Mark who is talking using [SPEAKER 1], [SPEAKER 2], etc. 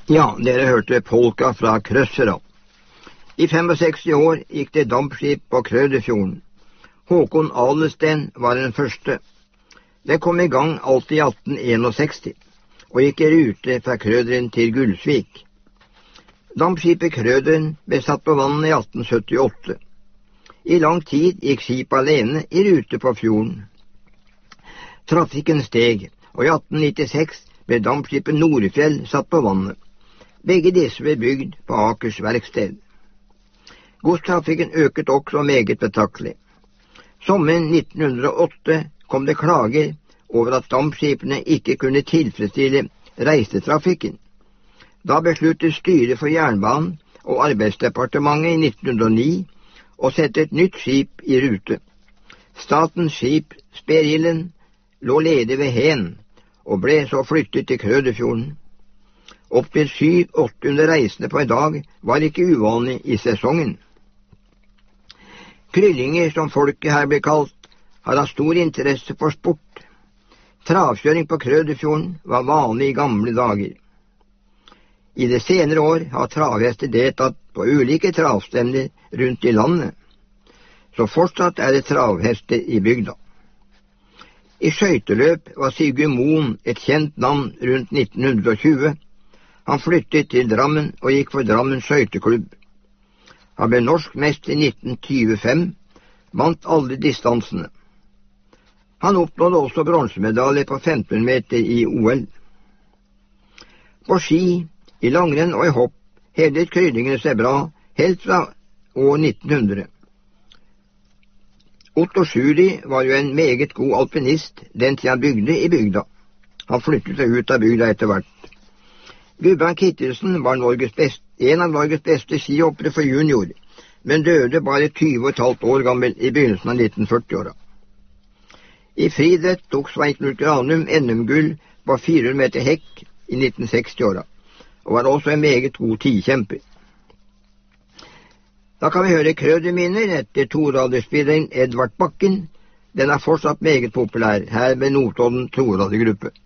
[SPEAKER 1] Ja, dere hørte polka fra Krøssera. I 65 år gikk det dampskip på Krøderfjorden. Håkon Adelsten var den første. Det kom i gang alt i 1861, og gikk i rute fra Krøderen til Gulsvik. Dampskipet Krøderen ble satt på vannet i 1878. I lang tid gikk skipet alene i rute på fjorden. Trafikken steg, og i 1896 ble dampskipet Norefjell satt på vannet. Begge disse ble bygd på Akers verksted. Godstrafikken øket også meget betraktelig. Sommeren 1908 kom det klager over at dampskipene ikke kunne tilfredsstille reisetrafikken. Da besluttet styret for jernbanen og Arbeidsdepartementet i 1909 å sette et nytt skip i rute. Statens skip Sperilden lå ledig ved Hen og ble så flyttet til Krøderfjorden. Opptil 700-800 reisende på en dag var ikke uvanlig i sesongen. Kryllinger, som folket her ble kalt, har hatt stor interesse for sport. Travkjøring på Krøderfjorden var vanlig i gamle dager. I de senere år har travhester deltatt på ulike travstevner rundt i landet, så fortsatt er det travhester i bygda. I skøyteløp var Sigurd Moen et kjent navn rundt 1920. Han flyttet til Drammen og gikk for Drammen skøyteklubb. Han ble norsk mester i 1925, vant alle distansene. Han oppnådde også bronsemedalje på 15 meter i OL. På ski, i langrenn og i hopp hevdet Kryllingene seg bra helt fra år 1900. Otto Schuri var jo en meget god alpinist den tid han bygde i bygda. Han flyttet seg ut av bygda etter hvert. Gudbrand Kittelsen var en av Norges beste skihoppere for junior, men døde bare 20,5 år gammel i begynnelsen av 1940-åra. I friidrett tok Svein Knut Granum NM-gull på 400 meter hekk i 1960-åra, og var også en meget god tidkjemper. Da kan vi høre Krøderminner etter toraderspilleren Edvard Bakken. Den er fortsatt meget populær her ved Notodden Toradergruppe.